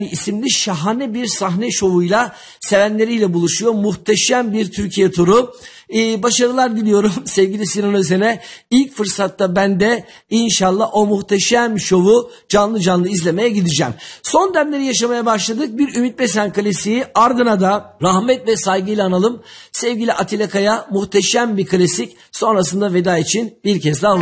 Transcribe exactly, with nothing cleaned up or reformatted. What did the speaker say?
isimli şahane bir sahne şovuyla sevenleriyle buluşuyor. Muhteşem bir Türkiye turu. Ee, başarılar diliyorum sevgili Sinan Özen'e. İlk fırsatta ben de inşallah o muhteşem şovu canlı canlı izlemeye gideceğim. Son demleri yaşamaya başladık. Bir Ümit Besen klasiği, ardına da rahmet ve saygıyla analım sevgili Atilla Kaya, muhteşem bir klasik. Sonrasında veda için bir kez daha